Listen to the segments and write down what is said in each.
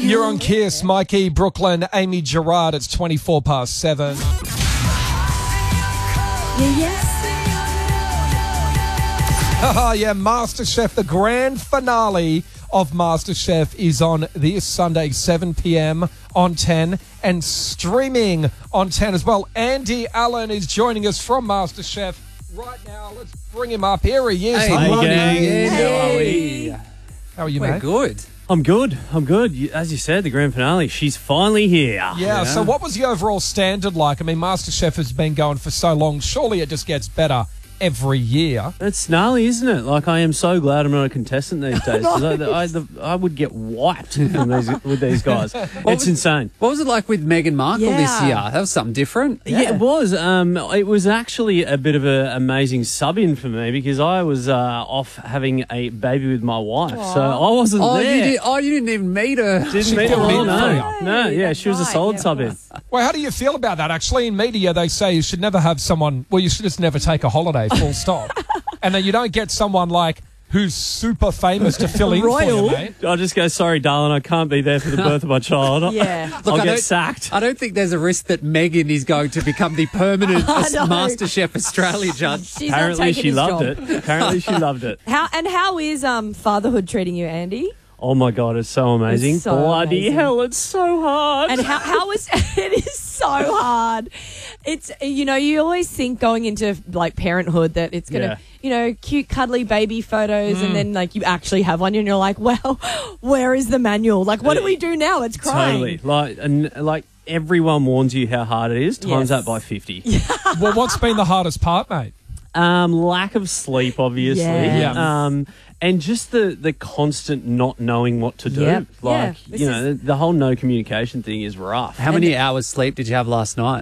You're on Kiss, Mikey, Brooklyn, Amy Gerard. It's 7:24. Oh, yeah, MasterChef, the grand finale of MasterChef is on this Sunday, 7 p.m. on 10 and streaming on 10 as well. Andy Allen is joining us from MasterChef right now. Let's bring him up. Here he is. Hey, Hello, gang. Andy. How are we? How are you, We're mate? good. I'm good. As you said, the grand finale. She's finally here. Yeah, so what was the overall standard like? I mean, MasterChef has been going for so long. Surely it just gets better every year. It's gnarly, isn't it? Like, I am so glad I'm not a contestant these days. 'Cause I would get wiped with these guys. It's insane. What was it like with Meghan Markle this Yeah. year? That was something different. Yeah, it was. It was actually a bit of an amazing sub-in for me because I was off having a baby with my wife. So I wasn't there. You didn't even meet her. Didn't meet her. filled in No, for no, yeah, that's she was a right. solid Yeah, sub-in. of course. Well, how do you feel about that? Actually, in media, they say you should never have someone, well, you should just never take a holiday, full stop. And then you don't get someone like who's super famous to fill in for you, mate. I'll just go, sorry, darling, I can't be there for the birth of my child. Yeah. I'll I get don't- sacked. I don't think there's a risk that Meghan is going to become the permanent I know. MasterChef Australia judge. She's not Apparently taking she his loved job. it. Apparently she loved it. How is fatherhood treating you, Andy? Oh my God, it's so amazing. It's so Bloody amazing. hell, it's so hard. And how is it is so hard. It's you always think going into like parenthood that it's gonna cute cuddly baby photos and then like you actually have one and you're like, well, where is the manual? Like what do we do now? It's crying. Totally. Like everyone warns you how hard it is. Times Yes. that by 50. Well, what's been the hardest part, mate? Lack of sleep, obviously. Yes. And just the constant not knowing what to do. Yep. Like, Yeah, the whole no communication thing is rough. How many hours sleep did you have last night?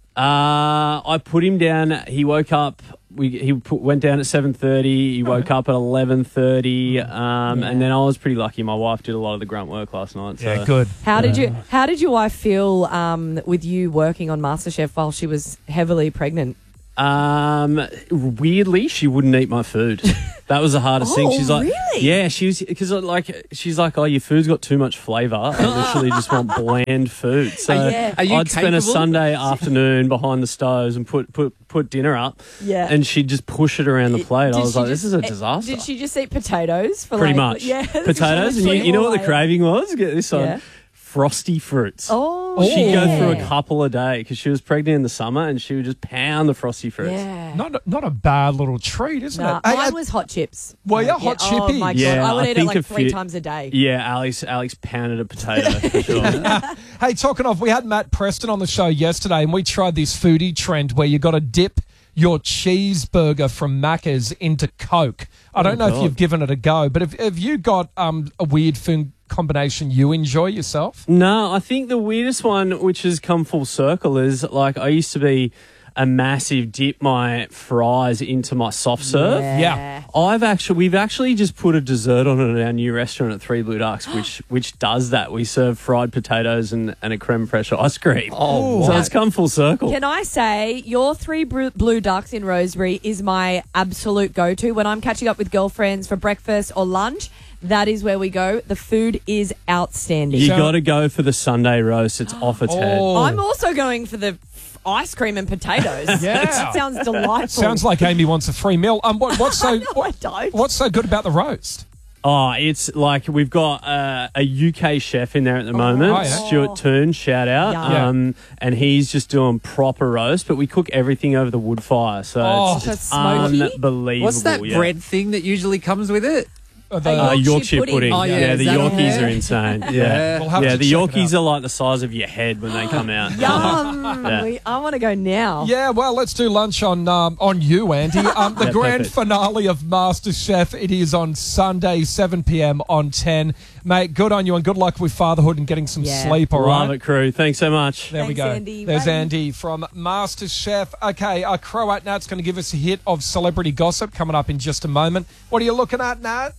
I put him down. He woke up. Went down at 7:30. He woke up at 11:30. And then I was pretty lucky. My wife did a lot of the grunt work last night. So. Yeah, good. How did your wife feel with you working on MasterChef while she was heavily pregnant? Weirdly, she wouldn't eat my food. That was the hardest thing. Oh, She's like, really? yeah, she's like, oh, your food's got too much flavour. I literally just want bland food. So Are you I'd spend a capable? Sunday afternoon behind the stoves and put dinner up. Yeah. And she'd just push it around the plate. I Did was she like, this just- is a disaster. Did she just eat potatoes for Pretty like, much. Yeah, Potatoes. And you know what the craving was? Get this one. Yeah. Frosty fruits. Oh, She'd go yeah. through a couple a day because she was pregnant in the summer and she would just pound the frosty fruits. Yeah. Not a bad little treat, isn't Nah, it? Hey, mine was hot chips. well, yeah, hot Oh chippy. my god, Yeah, I would I eat it think like a 3 few- times a day. Yeah, Alex pounded a potato for sure. Hey, talking of, we had Matt Preston on the show yesterday and we tried this foodie trend where you got to dip your cheeseburger from Macca's into Coke. I don't know if God. you've given it a go, but have you got a weird food combination you enjoy yourself? No, I think the weirdest one, which has come full circle, is like I used to be a massive dip my fries into my soft serve. Yeah. We've actually just put a dessert on it at our new restaurant at Three Blue Ducks, which does that. We serve fried potatoes and a creme fraiche ice cream. Oh, So wow. it's come full circle. Can I say your Three Blue Ducks in Rosebery is my absolute go-to when I'm catching up with girlfriends for breakfast or lunch. That is where we go. The food is outstanding. You got to go for the Sunday roast. It's off its head. Oh. I'm also going for the ice cream and potatoes. Yeah. That sounds delightful. Sounds like Amy wants a free meal. What's so No, I don't. what's so good about the roast? Oh, it's like we've got a UK chef in there at the moment, Oh, yeah. Stuart Toon, shout out. Yum. And he's just doing proper roast, but we cook everything over the wood fire. So Oh. it's So it's smoky? unbelievable. What's that yeah. bread thing that usually comes with it? Yorkshire pudding. Oh, yeah, yeah, the is that on Yorkies there? are insane. Yeah. Yeah, We'll have to the check it Yorkies out. are like the size of your head when they come out. Yum. Yeah. I want to go now. Yeah, well, let's do lunch on you, Andy. The Yeah, grand perfect. finale of MasterChef. It is on Sunday, 7 p.m. on 10. Mate, good on you and good luck with fatherhood and getting some Yeah. sleep, all Love right? it, crew. Thanks so much. There we Thanks, go. Andy. There's Bye. Andy from MasterChef. Okay, Croat Nat's going to give us a hit of celebrity gossip coming up in just a moment. What are you looking at, Nat?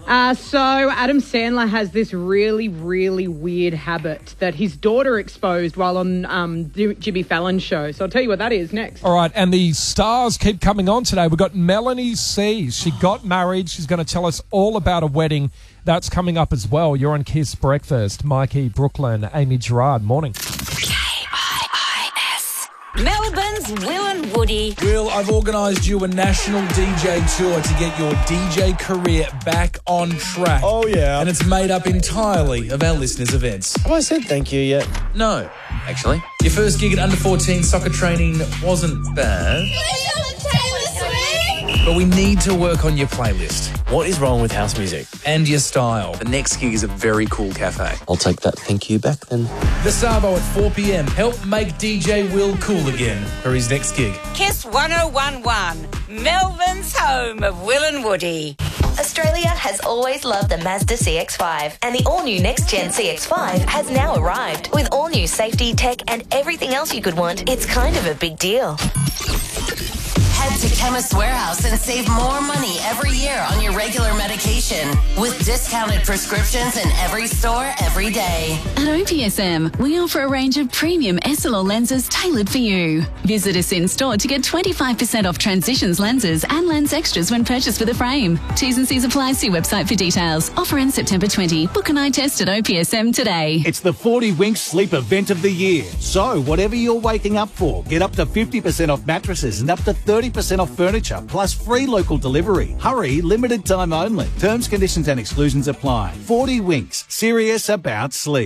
So Adam Sandler has this really, really weird habit that his daughter exposed while on Jimmy Fallon's show. So I'll tell you what that is next. All right, and the stars keep coming on today. We've got Melanie C. She got married. She's going to tell us all about a wedding That's coming up as well. You're on Kiss Breakfast. Mikey, Brooklyn, Amy Gerard. Morning. Melbourne's Will and Woody. Will, I've organised you a national DJ tour to get your DJ career back on track. Oh, yeah. And it's made up entirely of our listeners' events. Have I said thank you yet? No, actually. Your first gig at under 14 soccer training wasn't bad. But we need to work on your playlist. What is wrong with house music? And your style. The next gig is a very cool cafe. I'll take that thank you back then. The Sabo at 4 p.m. Help make DJ Will cool again for his next gig. Kiss 1011, Melbourne's home of Will and Woody. Australia has always loved the Mazda CX-5, and the all-new next-gen CX-5 has now arrived. With all-new safety, tech, and everything else you could want, it's kind of a big deal. Head to Chemist Warehouse and save more money every year on your regular medication with discounted prescriptions in every store every day. At OPSM, we offer a range of premium Essilor lenses tailored for you. Visit us in store to get 25% off Transitions lenses and lens extras when purchased with a frame. T's and C's apply. See website for details. Offer ends September 20. Book an eye test at OPSM today. It's the 40 Winks Sleep Event of the year. So whatever you're waking up for, get up to 50% off mattresses and up to 30% off furniture, plus free local delivery. Hurry, limited time only. Terms, conditions and exclusions apply. 40 Winks, serious about sleep.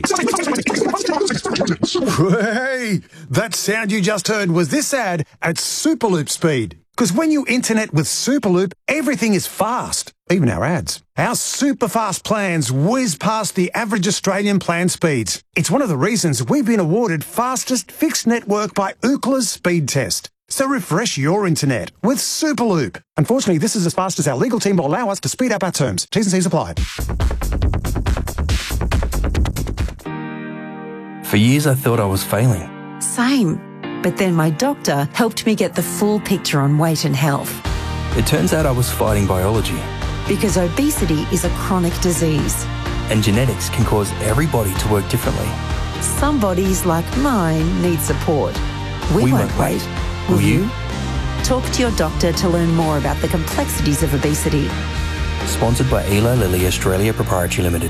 Hey, that sound you just heard was this ad at Superloop speed. Because when you internet with Superloop, everything is fast, even our ads. Our super fast plans whiz past the average Australian plan speeds. It's one of the reasons we've been awarded fastest fixed network by Ookla's speed test. So refresh your internet with Superloop. Unfortunately, this is as fast as our legal team will allow us to speed up our terms. T's and C's apply. For years, I thought I was failing. Same. But then my doctor helped me get the full picture on weight and health. It turns out I was fighting biology. Because obesity is a chronic disease. And genetics can cause every body to work differently. Some bodies, like mine, need support. We won't wait. Will you? Talk to your doctor to learn more about the complexities of obesity. Sponsored by Eli Lilly Australia Proprietary Limited.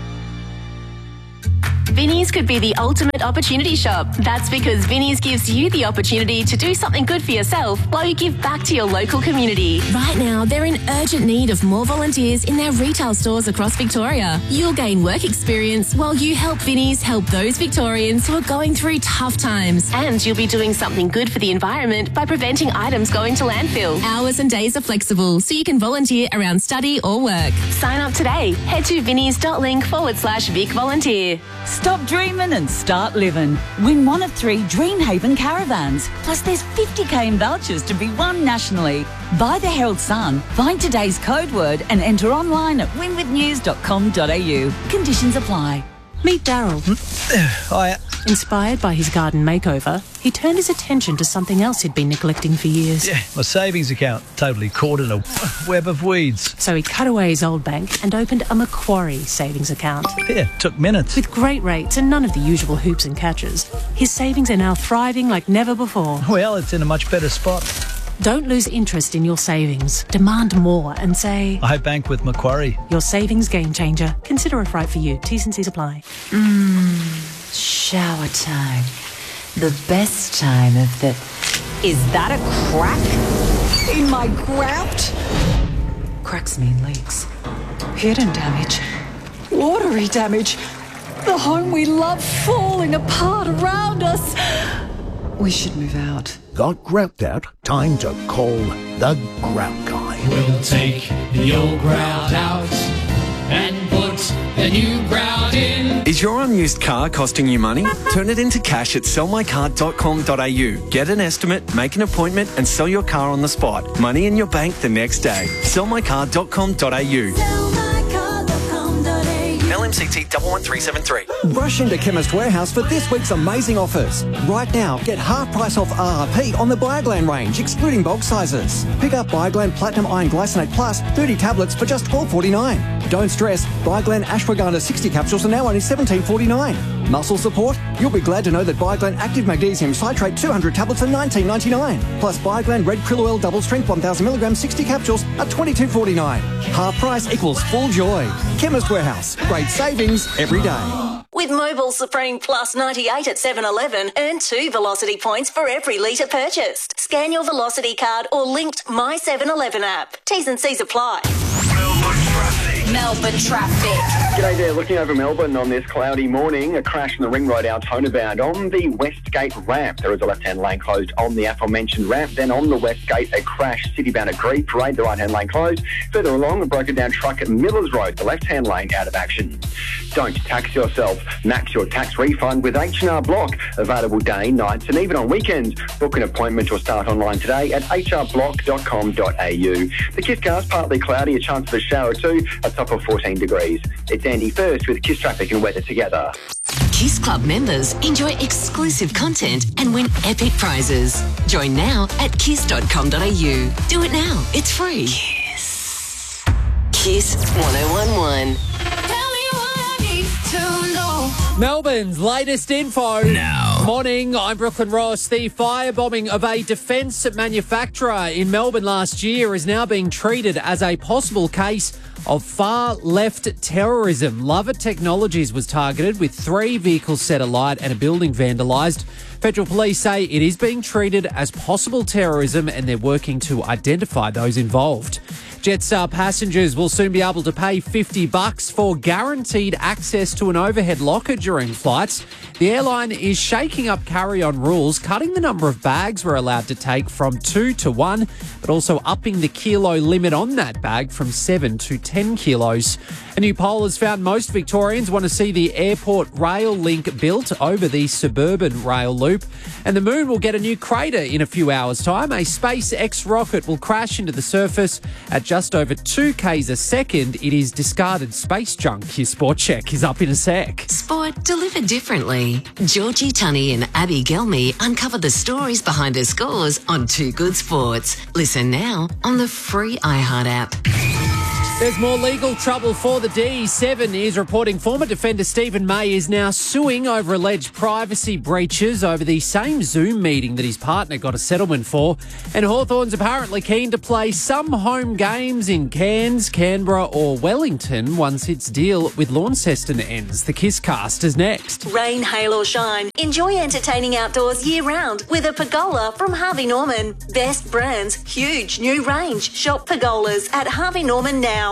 Vinnie's could be the ultimate opportunity shop. That's because Vinnie's gives you the opportunity to do something good for yourself while you give back to your local community. Right now, they're in urgent need of more volunteers in their retail stores across Victoria. You'll gain work experience while you help Vinnie's help those Victorians who are going through tough times. And you'll be doing something good for the environment by preventing items going to landfill. Hours and days are flexible, so you can volunteer around study or work. Sign up today. Head to vinnies.link/Vic Volunteer. Stop dreaming and start living. Win one of 3 Dreamhaven caravans. Plus there's 50k in vouchers to be won nationally. Buy the Herald Sun, find today's code word and enter online at winwithnews.com.au. Conditions apply. Meet Daryl. Hiya. Inspired by his garden makeover, he turned his attention to something else he'd been neglecting for years. Yeah, my savings account totally caught in a web of weeds. So he cut away his old bank and opened a Macquarie savings account. Yeah, took minutes. With great rates and none of the usual hoops and catches, his savings are now thriving like never before. Well, it's in a much better spot. Don't lose interest in your savings. Demand more and say, I bank with Macquarie. Your savings game changer. Consider if right for you. T's and C's apply. Shower time. The best time of the... Is that a crack in my grout? Cracks mean leaks. Hidden damage. Watery damage. The home we love falling apart around us. We should move out. Got grout out? Time to call the Grout Guy. We'll take the old grout out and put the new grout in. Is your unused car costing you money? Turn it into cash at sellmycar.com.au. Get an estimate, make an appointment and sell your car on the spot. Money in your bank the next day. sellmycar.com.au. LMCT 11373. Rush into Chemist Warehouse for this week's amazing offers. Right now, get half price off RRP on the Bioglan range, excluding bulk sizes. Pick up Bioglan Platinum Iron Glycinate Plus 30 tablets for just $12.49. Don't stress, Bioglan Ashwagandha 60 capsules are now only $17.49. Muscle support? You'll be glad to know that Biglan Active Magnesium Citrate 200 tablets are $19.99. Plus Biglan Red Krill Oil Double Strength 1000 milligrams 60 capsules are $22.49. Half price equals full joy. Chemist Warehouse. Great savings every day. With Mobile Supreme Plus 98 at 7-Eleven, earn 2 Velocity points for every litre purchased. Scan your Velocity card or linked My 7-Eleven app. T's and C's apply. Melbourne traffic. G'day there, looking over Melbourne on this cloudy morning. A crash in the Ring Road Altona bound on the Westgate ramp. There is a left-hand lane closed on the aforementioned ramp. Then on the Westgate, a crash city-bound at Grieve Parade, the right-hand lane closed. Further along, a broken-down truck at Millers Road, the left-hand lane out of action. Don't tax yourself. Max your tax refund with H&R Block. Available day, nights and even on weekends. Book an appointment or start online today at hrblock.com.au. The Kiss car's partly cloudy, a chance of a shower too, a top of 14 degrees. It's Andy First with Kiss Traffic and Weather together. Kiss Club members enjoy exclusive content and win epic prizes. Join now at kiss.com.au. Do it now. It's free. Kiss 1011. Melbourne's latest info. Now. Morning, I'm Brooklyn Ross. The firebombing of a defence manufacturer in Melbourne last year is now being treated as a possible case of far-left terrorism. Lovett Technologies was targeted with 3 vehicles set alight and a building vandalised. Federal police say it is being treated as possible terrorism and they're working to identify those involved. Jetstar passengers will soon be able to pay $50 for guaranteed access to an overhead locker during flights. The airline is shaking up carry-on rules, cutting the number of bags we're allowed to take from 2 to 1, but also upping the kilo limit on that bag from 7 to 10 kilos. A new poll has found most Victorians want to see the airport rail link built over the suburban rail loop. And the moon will get a new crater in a few hours' time. A SpaceX rocket will crash into the surface at just over 2 k's a second. It is discarded space junk. Your sport check is up in a sec. Sport delivered differently. Georgie Tunney and Abby Gelmy uncover the stories behind her scores on Too Good Sports. Listen now on the free iHeart app. There's more legal trouble for the D. 7 is reporting former defender Stephen May is now suing over alleged privacy breaches over the same Zoom meeting that his partner got a settlement for. And Hawthorn's apparently keen to play some home games in Cairns, Canberra or Wellington once its deal with Launceston ends. The Kiss Cast is next. Rain, hail or shine, enjoy entertaining outdoors year-round with a pergola from Harvey Norman. Best brands, huge new range. Shop pergolas at Harvey Norman now.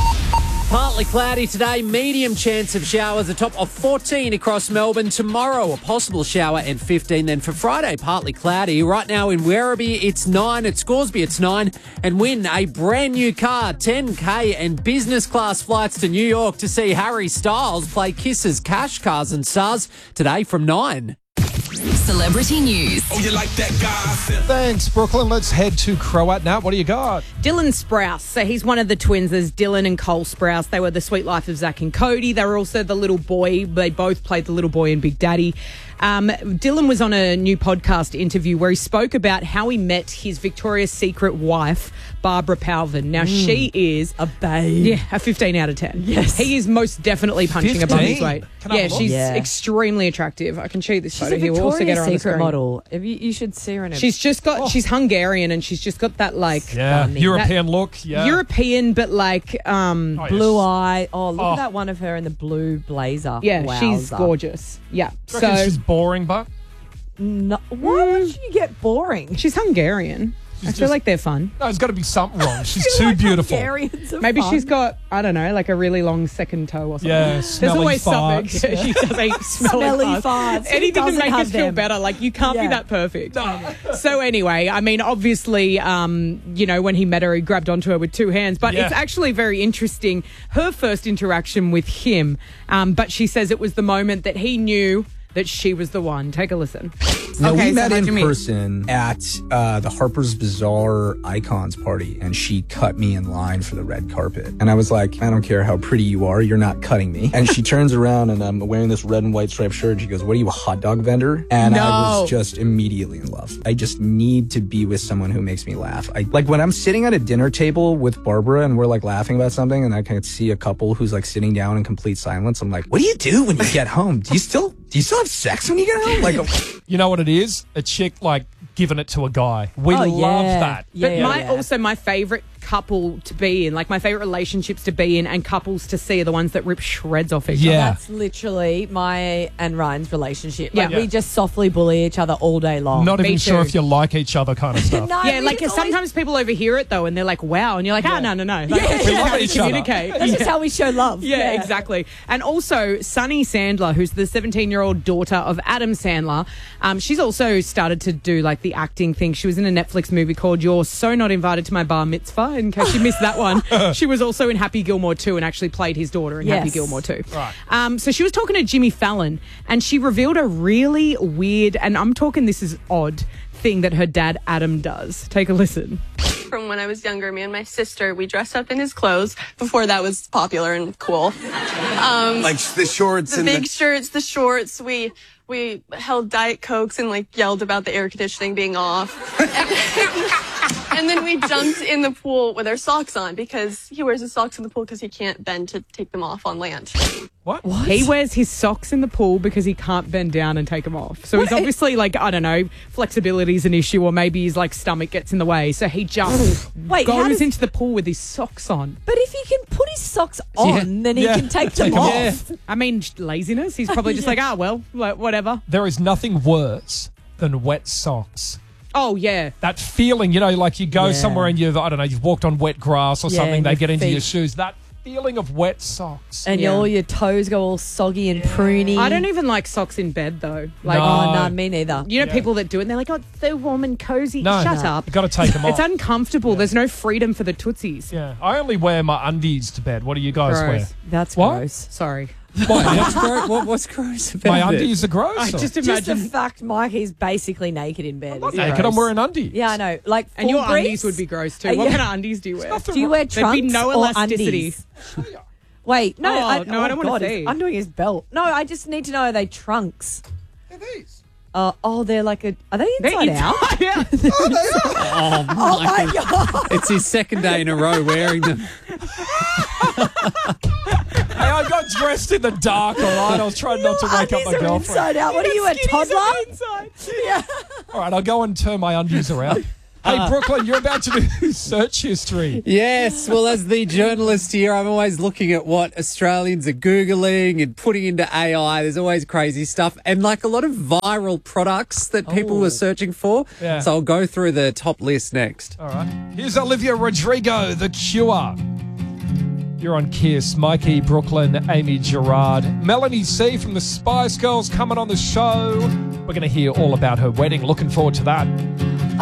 Partly cloudy today, medium chance of showers, a top of 14 across Melbourne. Tomorrow, a possible shower and 15. Then for Friday, partly cloudy. Right now in Werribee, it's 9. At Scoresby, it's 9. And win a brand new car, 10K and business class flights to New York to see Harry Styles play Kiss's Cash Cars and Stars today from 9. Celebrity news. Oh, you like that guy? Thanks, Brooklyn. Let's head to Croat. Nat, what do you got? Dylan Sprouse. So he's one of the twins. There's Dylan and Cole Sprouse. They were the Sweet Life of Zach and Cody. They were also the little boy. They both played the little boy in Big Daddy. Dylan was on a new podcast interview where he spoke about how he met his Victoria's Secret wife, Barbara Palvin. Now, she is a babe. Yeah, a 15 out of 10. Yes. He is most definitely punching 15? above his weight. Yeah, she's extremely attractive. I can show you this She's photo a here. We'll also get her on the Secret screen. model. You should see her in a... She's just got, she's Hungarian and she's just got that like... European look. Yeah. European, but like... blue eye. Oh, look at that one of her in the blue blazer. Yeah, Wowza. she's gorgeous. Yeah. Do you reckon she's boring, but... No, why would you get boring? She's Hungarian. I feel like they're fun. No, there's got to be something wrong. She's too beautiful. Maybe she's got, I don't know, like a really long second toe or something. Yeah, There's smelly always farts. something. She does eat smelly farts. Anything to make us feel better. Like, you can't be that perfect. So anyway, I mean, obviously, you know, when he met her, he grabbed onto her with 2 hands. But it's actually very interesting, her first interaction with him. But she says it was the moment that he knew that she was the one. Take a listen. No, Okay, we so met how'd you in meet? person at the Harper's Bazaar Icons party, and she cut me in line for the red carpet. And I was like, I don't care how pretty you are, you're not cutting me. And she turns around, and I'm wearing this red and white striped shirt, and she goes, what are you, a hot dog vendor? And I was just immediately in love. I just need to be with someone who makes me laugh. Like when I'm sitting at a dinner table with Barbara and we're like laughing about something, and I can see a couple who's like sitting down in complete silence, I'm like, what do you do when you get home? Do you still have sex when you get home? Like, You know what it is? A chick like giving it to a guy. We love that. But also my favorite couple to be in, like my favorite relationships to be in, and couples to see are the ones that rip shreds off each other. That's literally my and Ryan's relationship. Like Yeah. we just softly bully each other all day long. Not even sure if you like each other kind of stuff. Yeah, like sometimes people overhear it though, and they're like, "Wow," and you're like, "Ah, no." Like, that's We just love how we each other. communicate. That's just how we show love. Yeah, exactly. And also, Sunny Sandler, who's the 17-year-old daughter of Adam Sandler, she's also started to do like the acting thing. She was in a Netflix movie called "You're So Not Invited to My Bar Mitzvah." In case you missed that one, she was also in Happy Gilmore 2 and actually played his daughter in Happy Yes. Gilmore 2. Right. So she was talking to Jimmy Fallon, and she revealed a really weird, and I'm talking this is odd, thing that her dad Adam does. Take a listen. From when I was younger, me and my sister, we dressed up in his clothes before that was popular and cool. Like the shorts The and big shirts, the shorts. We held Diet Cokes and like yelled about the air conditioning being off. And then we jumped in the pool with our socks on because he wears his socks in the pool because he can't bend to take them off on land. What? He wears his socks in the pool because he can't bend down and take them off. So he's obviously like, I don't know, flexibility is an issue, or maybe his like stomach gets in the way. So he just goes into the pool with his socks on. But if he can put his socks on, then he can take them off. I mean, laziness. He's probably just like, whatever. There is nothing worse than wet socks. Oh, yeah. That feeling, like you go somewhere and you've walked on wet grass or something, they get into your shoes. That feeling of wet socks. And all your toes go all soggy and pruny. I don't even like socks in bed, though. Like, no, me neither. You know, people that do it, and they're like, oh, it's so warm and cozy. No, Shut up. You've got to take them off. It's uncomfortable. There's no freedom for the tootsies. Yeah. I only wear my undies to bed. What do you guys wear? That's What? gross. Sorry. What's gross about My it? undies are gross. I or- just Just imagine. the fact Mikey's basically naked in bed. is naked, gross. I'm wearing undies. Yeah, I know. Like And your full undies briefs? would be gross too. What kind of undies do you wear? Do you wear There'd be trunks no or elasticity. undies? Wait, no, Oh, I no, I don't wanna God, see. he's undoing his belt. No, I just need to know, are they trunks? They're these. They're like are they inside out? Yeah. Oh, my God. It's his second day in a row wearing them. Hey, I got dressed in the dark, all right? I was trying not to wake up my Undies are girlfriend. inside out. What are you, a toddler? Yeah. All right, I'll go and turn my undies around. Hey, Brooklyn, you're about to do search history. Yes, well, as the journalist here, I'm always looking at what Australians are Googling and putting into AI. There's always crazy stuff and like a lot of viral products that people are searching for. Yeah. So I'll go through the top list next. All right. Here's Olivia Rodrigo, The Cure. You're on Kiss. Mikey, Brooklyn, Amy Gerard. Melanie C from the Spice Girls coming on the show. We're going to hear all about her wedding. Looking forward to that.